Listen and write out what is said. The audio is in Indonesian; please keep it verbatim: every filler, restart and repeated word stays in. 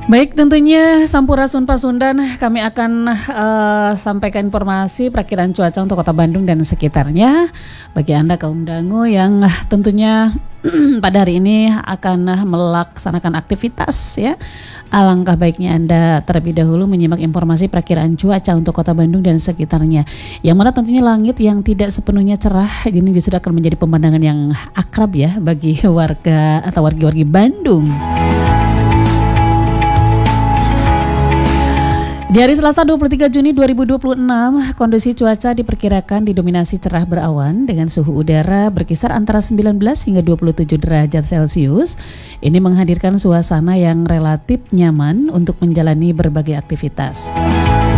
Baik, tentunya Sampurasun Pasundan kami akan uh, sampaikan informasi perakiran cuaca untuk Kota Bandung dan sekitarnya. Bagi Anda kaum dangu yang tentunya pada hari ini akan melaksanakan aktivitas ya, alangkah baiknya Anda terlebih dahulu menyimak informasi perakiraan cuaca untuk Kota Bandung dan sekitarnya. Yang mana tentunya langit yang tidak sepenuhnya cerah ini justru akan menjadi pemandangan yang akrab ya bagi warga atau wargi-wargi Bandung. Di hari Selasa dua puluh tiga Juni dua ribu dua puluh enam, kondisi cuaca diperkirakan didominasi cerah berawan dengan suhu udara berkisar antara sembilan belas hingga dua puluh tujuh derajat Celcius. Ini menghadirkan suasana yang relatif nyaman untuk menjalani berbagai aktivitas.